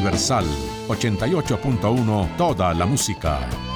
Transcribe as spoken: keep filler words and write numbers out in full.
Universal ochenta y ocho punto uno, toda la música.